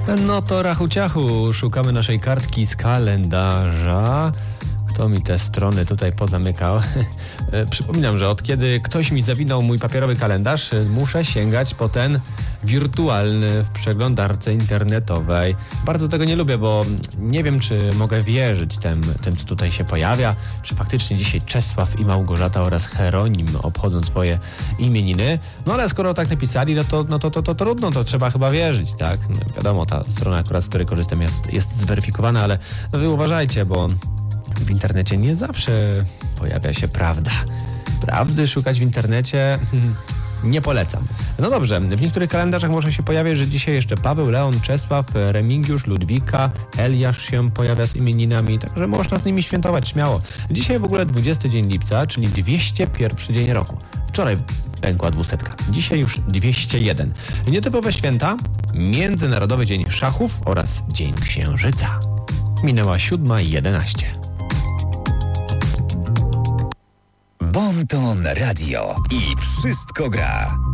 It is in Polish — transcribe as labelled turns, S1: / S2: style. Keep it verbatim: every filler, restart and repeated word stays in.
S1: No to rachu ciachu, szukamy naszej kartki z kalendarza. Kto mi te strony tutaj pozamykał? Przypominam, że od kiedy ktoś mi zawinął mój papierowy kalendarz, muszę sięgać po ten wirtualny w przeglądarce internetowej. Bardzo tego nie lubię, bo nie wiem, czy mogę wierzyć tym, tym co tutaj się pojawia, czy faktycznie dzisiaj Czesław i Małgorzata oraz Heronim obchodzą swoje imieniny. No ale skoro tak napisali, no to, no to, to, to trudno, to trzeba chyba wierzyć, tak? No, wiadomo, ta strona akurat, z której korzystam, jest, jest zweryfikowana, ale no wy uważajcie, bo w internecie nie zawsze pojawia się prawda. Prawdy szukać w internecie nie polecam. No dobrze, w niektórych kalendarzach może się pojawiać, że dzisiaj jeszcze Paweł, Leon, Czesław, Remigiusz, Ludwika, Eliasz się pojawia z imieninami, także można z nimi świętować śmiało. Dzisiaj w ogóle dwudziesty dzień lipca, czyli dwieście pierwszy dzień roku. Wczoraj pękła dwusetka, dzisiaj już dwieście jeden. Nietypowe święta, Międzynarodowy Dzień Szachów oraz Dzień Księżyca. Minęła siódma jedenaście.
S2: Bon Ton Radio i wszystko gra.